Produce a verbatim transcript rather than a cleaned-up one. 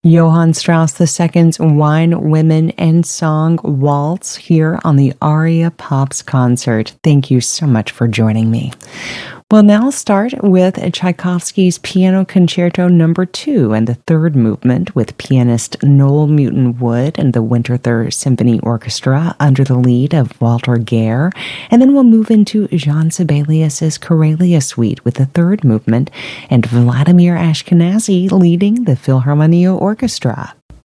Johann Strauss the Second's Wine, Women, and Song Waltz here on the Aria Pops concert. Thank you so much for joining me. We'll now start with Tchaikovsky's Piano Concerto Number Two and the third movement with pianist Noel Newton Wood and the Winterthur Symphony Orchestra under the lead of Walter Gare. And then we'll move into Jean Sibelius's Karelia Suite with the third movement and Vladimir Ashkenazy leading the Philharmonia Orchestra.